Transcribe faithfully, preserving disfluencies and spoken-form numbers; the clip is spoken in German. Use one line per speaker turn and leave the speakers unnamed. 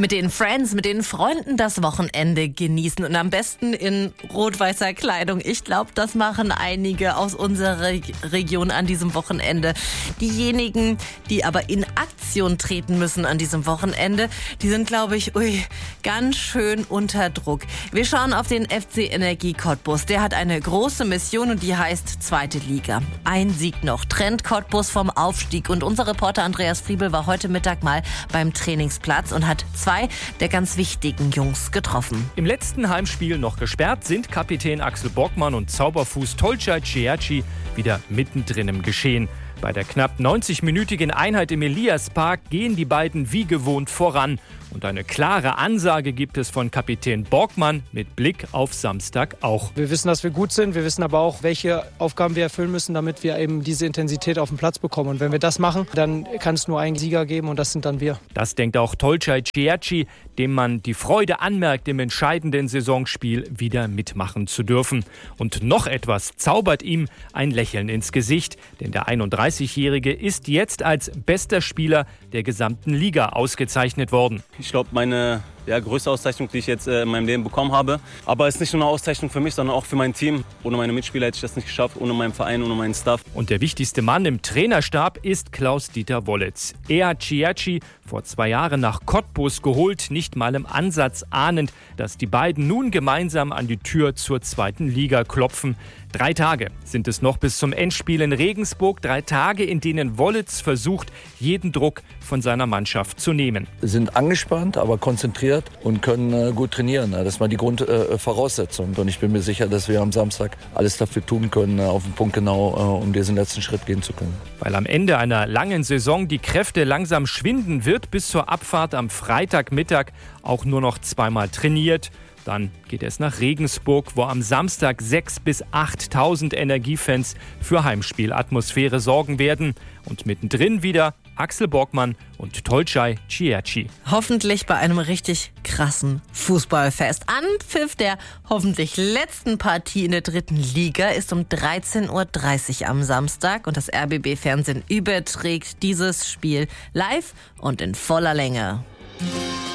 Mit den Friends, mit den Freunden das Wochenende genießen und am besten in rot-weißer Kleidung. Ich glaube, das machen einige aus unserer Re- Region an diesem Wochenende. Diejenigen, die aber in Aktion treten müssen an diesem Wochenende, die sind, glaube ich, ui, ganz schön unter Druck. Wir schauen auf den F C Energie Cottbus. Der hat eine große Mission und die heißt zweite Liga. Ein Sieg noch trennt Cottbus vom Aufstieg und unser Reporter Andreas Friebel war heute Mittag mal beim Trainingsplatz und hat zwei der ganz wichtigen Jungs getroffen.
Im letzten Heimspiel noch gesperrt sind Kapitän Axel Borgmann und Zauberfuß Tolcay Cierci wieder mittendrin im Geschehen. Bei der knapp neunzig-minütigen Einheit im Eliaspark gehen die beiden wie gewohnt voran. Und eine klare Ansage gibt es von Kapitän Borgmann mit Blick auf Samstag auch.
Wir wissen, dass wir gut sind. Wir wissen aber auch, welche Aufgaben wir erfüllen müssen, damit wir eben diese Intensität auf den Platz bekommen. Und wenn wir das machen, dann kann es nur einen Sieger geben und das sind dann wir.
Das denkt auch Tolcay Cierci, dem man die Freude anmerkt, im entscheidenden Saisonspiel wieder mitmachen zu dürfen. Und noch etwas zaubert ihm ein Lächeln ins Gesicht, denn der einunddreißigjährige ist jetzt als bester Spieler der gesamten Liga ausgezeichnet worden.
Ich glaube, meine ja, größte Auszeichnung, die ich jetzt äh, in meinem Leben bekommen habe. Aber es ist nicht nur eine Auszeichnung für mich, sondern auch für mein Team. Ohne meine Mitspieler hätte ich das nicht geschafft, ohne meinen Verein, ohne meinen Staff.
Und der wichtigste Mann im Trainerstab ist Klaus-Dieter Wollitz. Er hat Cierci vor zwei Jahren nach Cottbus geholt, nicht mal im Ansatz ahnend, dass die beiden nun gemeinsam an die Tür zur zweiten Liga klopfen. Drei Tage sind es noch bis zum Endspiel in Regensburg. Drei Tage, in denen Wollitz versucht, jeden Druck von seiner Mannschaft zu nehmen.
Wir sind angespannt, aber konzentriert und können äh, gut trainieren. Das ist mal die Grundvoraussetzung. Äh, und ich bin mir sicher, dass wir am Samstag alles dafür tun können, äh, auf den Punkt genau, äh, um diesen letzten Schritt gehen zu können.
Weil am Ende einer langen Saison die Kräfte langsam schwinden, wird bis zur Abfahrt am Freitagmittag auch nur noch zweimal trainiert. Dann geht es nach Regensburg, wo am Samstag sechstausend bis achttausend Energiefans für Heimspielatmosphäre sorgen werden. Und mittendrin wieder Axel Borgmann und Tolcay Cierci.
Hoffentlich bei einem richtig krassen Fußballfest. Anpfiff der hoffentlich letzten Partie in der dritten Liga ist um dreizehn Uhr dreißig am Samstag und das R B B Fernsehen überträgt dieses Spiel live und in voller Länge.